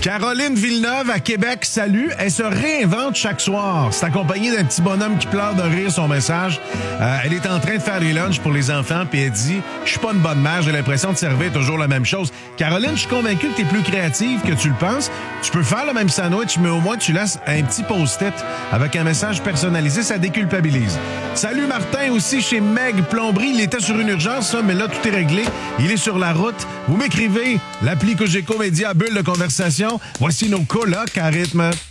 Caroline Villeneuve à Québec, salut. Elle se réinvente chaque soir. C'est accompagné d'un petit bonhomme qui pleure de rire son message. Elle est en train de faire les lunchs pour les enfants, puis elle dit « Je suis pas une bonne mère, j'ai l'impression de servir toujours la même chose. » Caroline, je suis convaincu que tu es plus créative que tu le penses. Tu peux faire le même sandwich, mais au moins tu laisses un petit post-it avec un message personnalisé, ça déculpabilise. Salut Martin, aussi chez Meg Plomberie. Il était sur une urgence, ça, mais là, tout est réglé. Il est sur la route. Vous m'écrivez l'appli Cogeco Média, bulle de conversation. Voici nos colocs à rythme.